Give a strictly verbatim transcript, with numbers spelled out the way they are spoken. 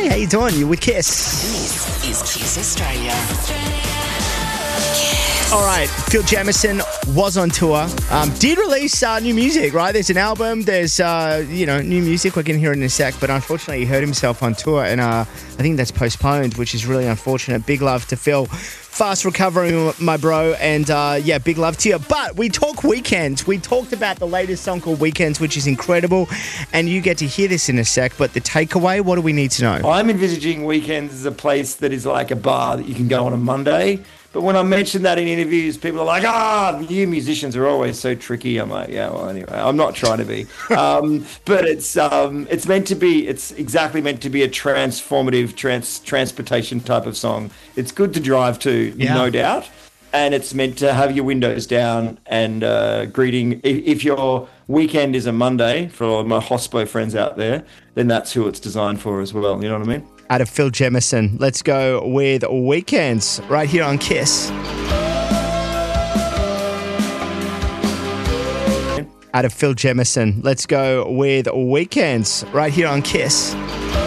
Hey, how you doing? You're with Kiss. This is Kiss Australia. All right, Phil Jamieson was on tour. Um, did release uh, new music, right? There's an album. There's, uh, you know, new music. We're going to hear it in a sec. But unfortunately, he hurt himself on tour. And uh, I think that's postponed, which is really unfortunate. Big love to Phil. Fast recovering, my bro. And, uh, yeah, big love to you. But we talk Weekends. We talked about the latest song called Weekends, which is incredible. And you get to hear this in a sec. But the takeaway, what do we need to know? I'm envisaging Weekends as a place that is like a bar that you can go on a Monday. But when I mention that in interviews, people are like, ah, you musicians are always so tricky. I'm like, yeah, well, anyway, I'm not trying to be. Um, but it's um, it's meant to be, it's exactly meant to be a transformative trans transportation type of song. It's good to drive to, yeah. no doubt. And it's meant to have your windows down and uh, greeting. If, if your weekend is a Monday, for all my hospo friends out there, then that's who it's designed for as well. You know what I mean? Out of Phil Jamieson. Let's go with Weekends right here on Kiss. Out of Phil Jamieson. Let's go with Weekends right here on Kiss.